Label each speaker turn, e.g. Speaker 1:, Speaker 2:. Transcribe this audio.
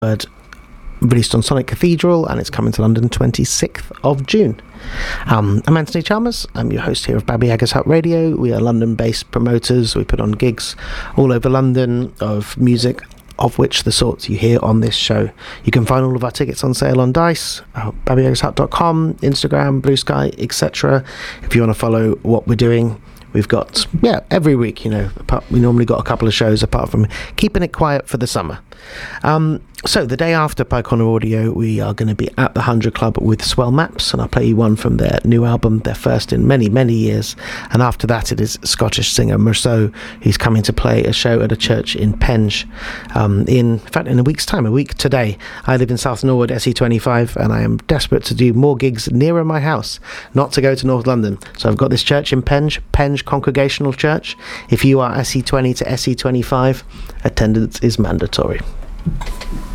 Speaker 1: Word, released on Sonic Cathedral, and it's coming to London 26th of June. I'm Anthony Chalmers. I'm your host here of Baba Yaga's Hut Radio. We are London-based promoters. We put on gigs all over London of music, of which the sorts you hear on this show. You can find all of our tickets on sale on Dice, babayagashut.com, Instagram, Blue Sky, etc. If you want to follow what we're doing, we've got, every week, we normally got a couple of shows apart from keeping it quiet for the summer. So the day after Pycona Audio, we are going to be at the 100 Club with Swell Maps, and I'll play you one from their new album, their first in many, many years. And after that, it is Scottish singer Merceau, who's coming to play a show at a church in Penge. In fact, in a week's time, a week today. I live in South Norwood, SE25, and I am desperate to do more gigs nearer my house, not to go to North London. So I've got this church in Penge Congregational Church. If you are SE20 to SE25, attendance is mandatory.